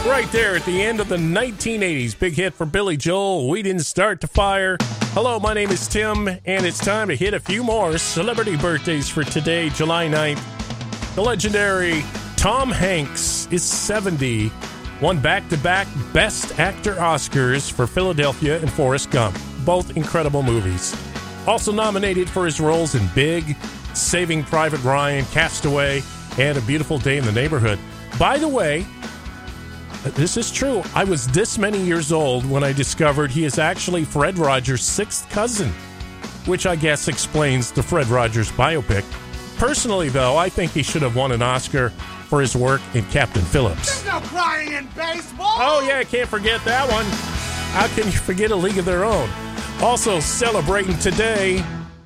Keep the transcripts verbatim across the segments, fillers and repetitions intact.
right there at the end of the nineteen eighties. Big hit for Billy Joel, We Didn't Start the Fire. Hello, my name is Tim, and it's time to hit a few more celebrity birthdays for today, July ninth. The legendary Tom Hanks is seventy, won back-to-back Best Actor Oscars for Philadelphia and Forrest Gump, both incredible movies. Also nominated for his roles in Big, Saving Private Ryan, Castaway, and A Beautiful Day in the Neighborhood. By the way, this is true. I was this many years old when I discovered he is actually Fred Rogers' sixth cousin, which I guess explains the Fred Rogers biopic. Personally, though, I think he should have won an Oscar for his work in Captain Phillips. There's no crying in baseball! Oh, yeah, can't forget that one. How can you forget A League of Their Own? Also celebrating today,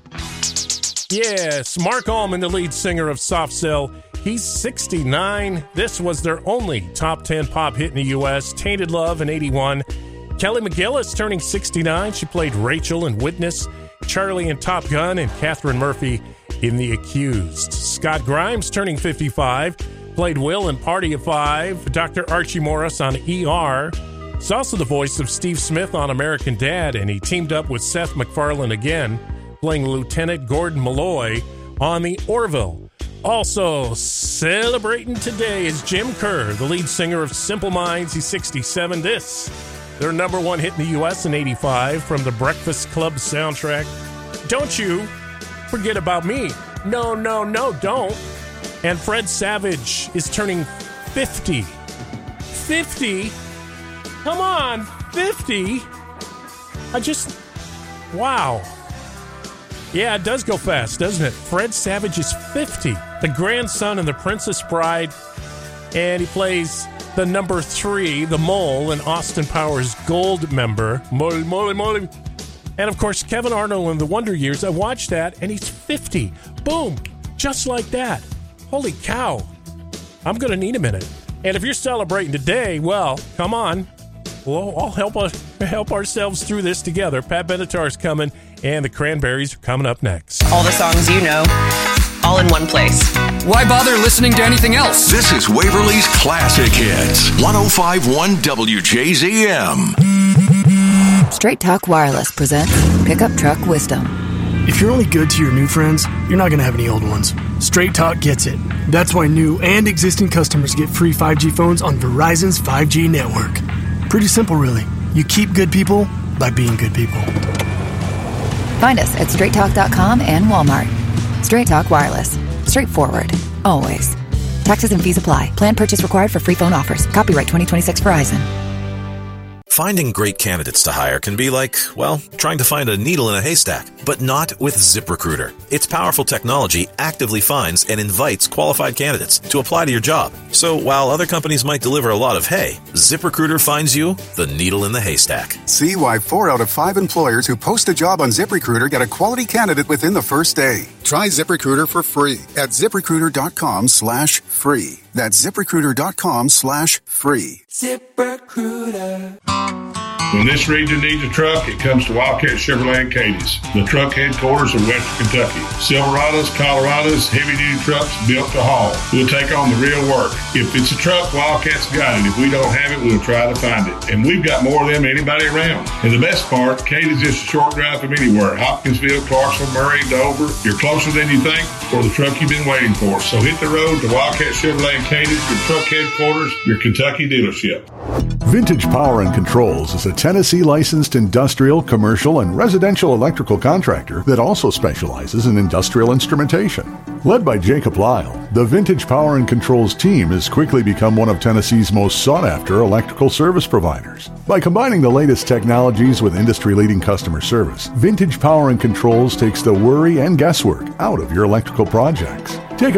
yes, Mark Allman, the lead singer of Soft Cell. He's sixty-nine. This was their only top ten pop hit in the U S. Tainted Love in eighty-one. Kelly McGillis turning sixty-nine. She played Rachel in Witness, Charlie in Top Gun, and Catherine Murphy in The Accused. Scott Grimes turning fifty-five. Played Will in Party of Five. Doctor Archie Morris on E R. He's also the voice of Steve Smith on American Dad, and he teamed up with Seth MacFarlane again, playing Lieutenant Gordon Malloy on The Orville. Also celebrating today is Jim Kerr, the lead singer of Simple Minds. He's sixty-seven. This, their number one hit in the U S in eighty-five from the Breakfast Club soundtrack. Don't you forget about me. No, no, no, don't. And Fred Savage is turning fifty. fifty? Come on, fifty? I just, wow. Yeah, it does go fast, doesn't it? Fred Savage is fifty, the grandson of the Princess Bride, and he plays the number three, the mole, in Austin Powers' Gold member. Mole, mole, mole. And, of course, Kevin Arnold in The Wonder Years. I watched that, and he's fifty. Boom, just like that. Holy cow. I'm going to need a minute. And if you're celebrating today, well, come on. We'll all help us help ourselves through this together. Pat Benatar's coming, and the Cranberries are coming up next. All the songs you know, all in one place. Why bother listening to anything else? This is Waverly's Classic Hits, one oh five point one W J Z M. Straight Talk Wireless presents Pickup Truck Wisdom. If you're only good to your new friends, you're not going to have any old ones. Straight Talk gets it. That's why new and existing customers get free five G phones on Verizon's five G network. Pretty simple, really. You keep good people by being good people. Find us at straight talk dot com and Walmart. Straight Talk Wireless. Straightforward. Always. Taxes and fees apply. Plan purchase required for free phone offers. Copyright twenty twenty-six Verizon. Finding great candidates to hire can be like, well, trying to find a needle in a haystack, but not with ZipRecruiter. Its powerful technology actively finds and invites qualified candidates to apply to your job. So while other companies might deliver a lot of hay, ZipRecruiter finds you the needle in the haystack. See why four out of five employers who post a job on ZipRecruiter get a quality candidate within the first day. Try ZipRecruiter for free at ZipRecruiter.com slash free. That's ZipRecruiter.com slash free. ZipRecruiter. When this region needs a truck, it comes to Wildcat Chevrolet in Cadiz, the truck headquarters of Western Kentucky. Silverados, Colorados, heavy-duty trucks built to haul. We'll take on the real work. If it's a truck, Wildcat's got it. If we don't have it, we'll try to find it. And we've got more of them than anybody around. And the best part, Cadiz is a short drive from anywhere. Hopkinsville, Clarksville, Murray, Dover. You're closer than you think for the truck you've been waiting for. So hit the road to Wildcat Chevrolet in Cadiz, your truck headquarters, your Kentucky dealership. Vintage Power and Controls is a Tennessee licensed industrial, commercial, and residential electrical contractor that also specializes in industrial instrumentation. Led by Jacob Lyle, the Vintage Power and Controls team has quickly become one of Tennessee's most sought-after electrical service providers. By combining the latest technologies with industry-leading customer service, Vintage Power and Controls takes the worry and guesswork out of your electrical projects.